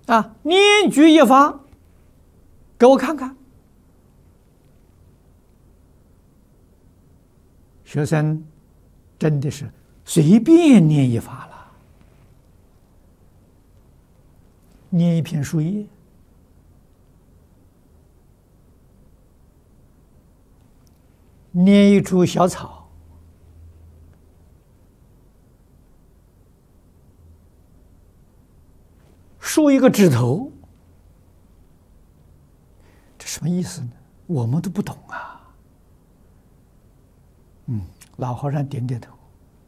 啊，念举一发，给我看看。学生真的是随便念一发了，念一片树叶，念一株小草，竖一个指头，这什么意思呢？我们都不懂啊。老和尚点点头。